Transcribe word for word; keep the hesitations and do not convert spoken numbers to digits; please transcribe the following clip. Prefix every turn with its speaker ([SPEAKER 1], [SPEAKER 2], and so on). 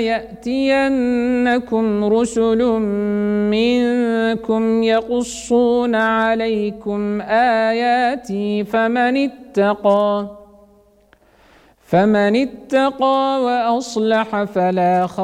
[SPEAKER 1] يأتينكم رسل منكم يقصون عليكم آياتي فمن اتقى فمن اتقى وأصلح فلا خوف